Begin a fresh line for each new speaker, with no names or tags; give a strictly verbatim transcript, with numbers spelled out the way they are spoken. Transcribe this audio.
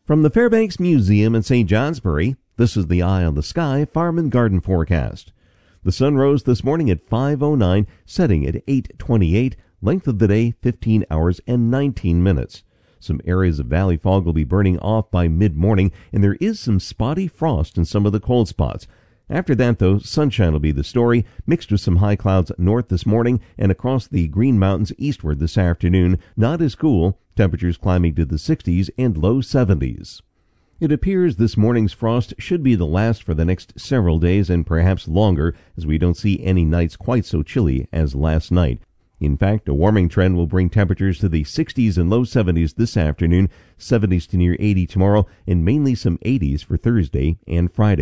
From the Fairbanks Museum in Saint Johnsbury, this is the Eye on the Sky Farm and Garden forecast. The sun rose this morning at five oh nine, setting at eight twenty-eight, length of the day fifteen hours and nineteen minutes. Some areas of valley fog will be burning off by mid-morning, and there is some spotty frost in some of the cold spots. After that, though, sunshine will be the story, mixed with some high clouds north this morning and across the Green Mountains eastward this afternoon. Not as cool, temperatures climbing to the sixties and low seventies. It appears this morning's frost should be the last for the next several days and perhaps longer, as we don't see any nights quite so chilly as last night. In fact, a warming trend will bring temperatures to the sixties and low seventies this afternoon, seventies to near eighty tomorrow, and mainly some eighties for Thursday and Friday.